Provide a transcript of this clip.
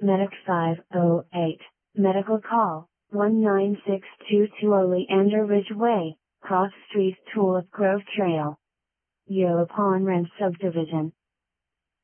Medic 508. Medical call, 19622 Oleander Ridge Way, Cross Street, Tulip Grove Trail. Yellow Pond Ranch Subdivision.